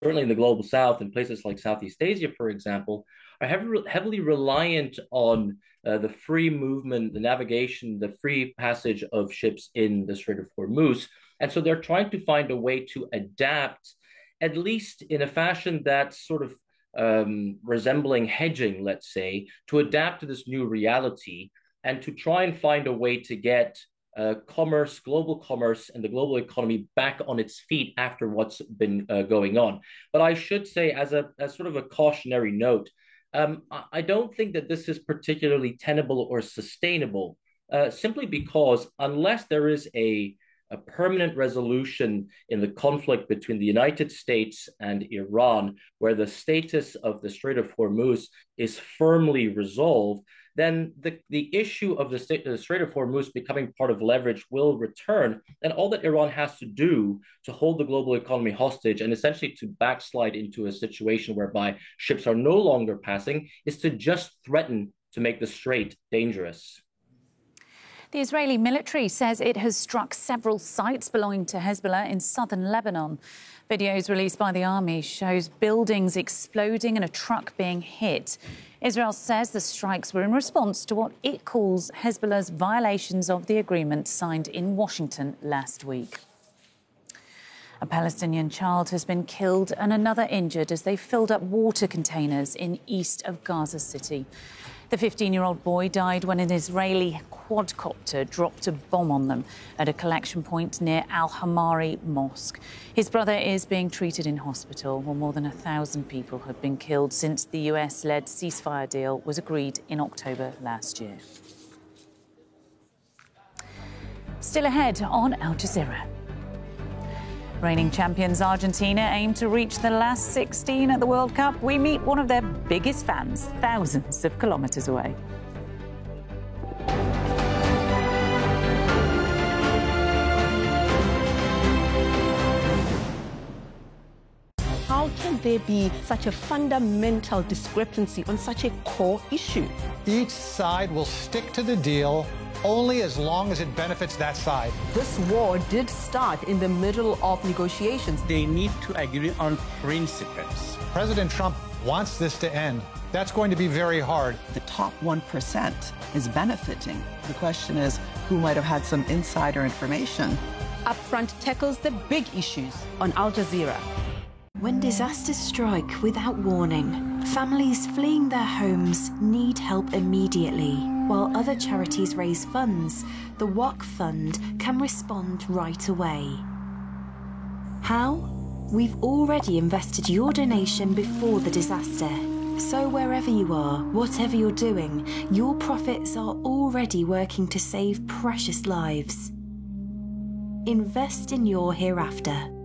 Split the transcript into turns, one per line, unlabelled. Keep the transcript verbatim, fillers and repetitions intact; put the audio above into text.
certainly in the global south and places like Southeast Asia, for example, are heavily, heavily reliant on uh, the free movement, the navigation, the free passage of ships in the Strait of Hormuz. And so they're trying to find a way to adapt, at least in a fashion that's sort of um, resembling hedging, let's say, to adapt to this new reality and to try and find a way to get uh, commerce, global commerce, and the global economy back on its feet after what's been uh, going on. But I should say, as a as sort of a cautionary note, um, I don't think that this is particularly tenable or sustainable, uh, simply because unless there is a a permanent resolution in the conflict between the United States and Iran, where the status of the Strait of Hormuz is firmly resolved, then the, the issue of the, state, the Strait of Hormuz becoming part of leverage will return. And all that Iran has to do to hold the global economy hostage and essentially to backslide into a situation whereby ships are no longer passing is to just threaten to make the strait dangerous.
The Israeli military says it has struck several sites belonging to Hezbollah in southern Lebanon. Videos released by the army shows buildings exploding and a truck being hit. Israel says the strikes were in response to what it calls Hezbollah's violations of the agreement signed in Washington last week. A Palestinian child has been killed and another injured as they filled up water containers in east of Gaza City. The fifteen-year-old boy died when an Israeli quadcopter dropped a bomb on them at a collection point near Al Hamari Mosque. His brother is being treated in hospital, while more than a thousand people have been killed since the U S-led ceasefire deal was agreed in October last year. Still ahead on Al Jazeera. Reigning champions Argentina aim to reach the last sixteen at the World Cup. We meet one of their biggest fans, thousands of kilometres away.
How can there be such a fundamental discrepancy on such a core issue?
Each side will stick to the deal only as long as it benefits that side.
This war did start in the middle of negotiations.
They need to agree on principles.
President Trump wants this to end. That's going to be very hard.
The top one percent is benefiting. The question is, who might have had some insider information?
Upfront tackles the big issues on Al Jazeera.
When disasters strike without warning, families fleeing their homes need help immediately. While other charities raise funds, the Waqf Fund can respond right away. How? We've already invested your donation before the disaster. So wherever you are, whatever you're doing, your profits are already working to save precious lives. Invest in your hereafter.